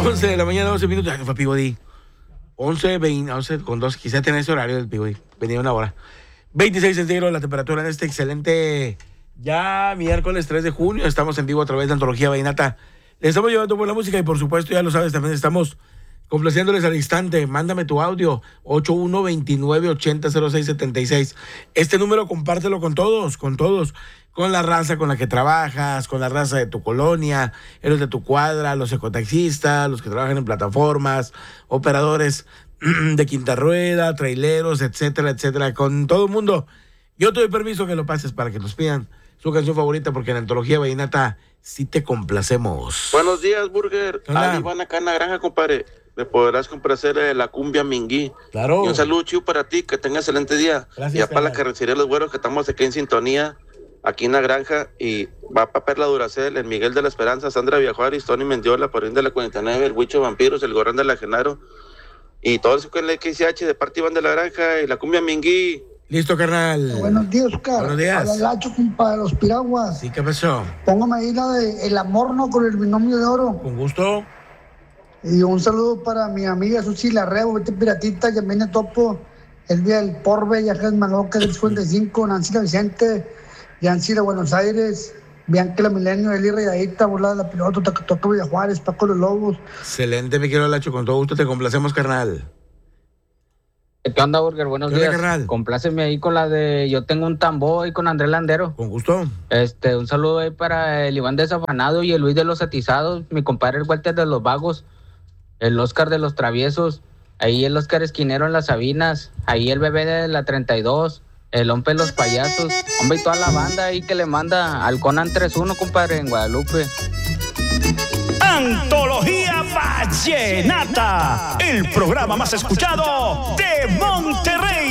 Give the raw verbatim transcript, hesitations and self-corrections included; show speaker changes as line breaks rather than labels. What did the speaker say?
once de la mañana, doce minutos. Ya fue Pigodi. once, veinte, once con dos. Quizá tenés ese horario del Pigodi. Venía una hora. veintiséis centígrados la temperatura en este excelente ya miércoles tres de junio. Estamos en vivo a través de Antología Vallenata. Le estamos llevando buena música y por supuesto, ya lo sabes, también estamos complaciéndoles al instante. Mándame tu audio ocho uno dos nueve ocho cero cero seis siete seis. Este número compártelo con todos, con todos, con la raza con la que trabajas, con la raza de tu colonia, los de tu cuadra, los ecotaxistas, los que trabajan en plataformas, operadores de quinta rueda, traileros, etcétera, etcétera, con todo el mundo. Yo te doy permiso que lo pases para que nos pidan su canción favorita, porque en Antología Vallenata sí te complacemos.
Buenos días, Burger.
Hola.
Ali van acá en la granja, compadre. Le podrás complacer eh, la cumbia Minguí.
Claro.
Y un saludo chido para ti, que tengas excelente día.
Gracias,
y ya para la
carnal.
carnicería Los Güeros, que estamos aquí en sintonía, aquí en la granja. Y va a Perla Duracel, el Miguel de la Esperanza, Sandra Villajuárez, Tony Mendiola, Porín de la cuarenta y nueve, el Huicho Vampiros, el Gorrán de la Genaro. Y todo eso con el X H de parte Iván de la Granja y la cumbia Minguí.
Listo, carnal.
Buenos días, Oscar.
Buenos días.
Habla Lacho, compa, de los Piraguas.
Sí, ¿qué pasó?
Póngame ahí la de El Amor, ¿no? Con el binomio de oro.
Con gusto.
Y un saludo para mi amiga Susi Larreo, vete piratita, Yamine Topo, Elvia del Porbe, Yajes Maloca del cincuenta y cinco, Nancy La Vicente, Yancy de Buenos Aires, Bianca la Milenio, Eli Rayadita, Volada de la Piloto, Tacotoco Villajuárez, Paco Los Lobos.
Excelente, mi querido Lacho. Con todo gusto te complacemos, carnal.
¿Qué onda, Burger? Buenos
¿Qué onda,
días.
carnal?
Compláceme ahí con la de Yo Tengo un Tambor y con Andrés Landero.
Con gusto.
Este, un saludo ahí para el Iván Desafanado y el Luis de los Atizados, mi compadre el Walter de los Vagos, el Oscar de los Traviesos, ahí el Oscar Esquinero en las Sabinas, ahí el bebé de la treinta y dos, el Ompe los Payasos, hombre, y toda la banda ahí que le manda al Conan tres uno, compadre, en Guadalupe.
Antología Vallenata, el programa más escuchado de Monterrey.